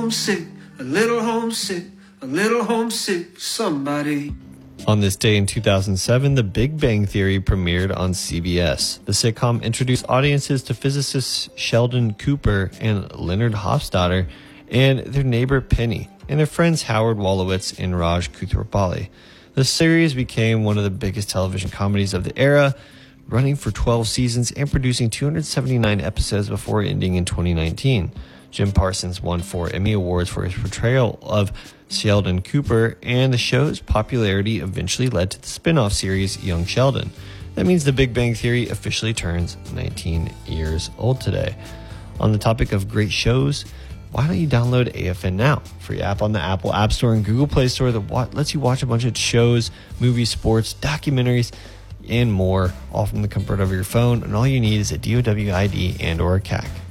homesick, a little homesick, a little homesick, somebody. On this day in 2007, The Big Bang Theory premiered on CBS. The sitcom introduced audiences to physicists Sheldon Cooper and Leonard Hofstadter and their neighbor Penny, and their friends Howard Wolowitz and Raj Koothrappali. The series became one of the biggest television comedies of the era, running for 12 seasons and producing 279 episodes before ending in 2019. Jim Parsons won 4 Emmy Awards for his portrayal of Sheldon Cooper, and the show's popularity eventually led to the spin-off series Young Sheldon. That means The Big Bang Theory officially turns 19 years old today. On the topic of great shows, why don't you download AFN Now? Free app on the Apple App Store and Google Play Store that lets you watch a bunch of shows, movies, sports, documentaries, and more, all from the comfort of your phone. And all you need is a DOW ID and or a CAC.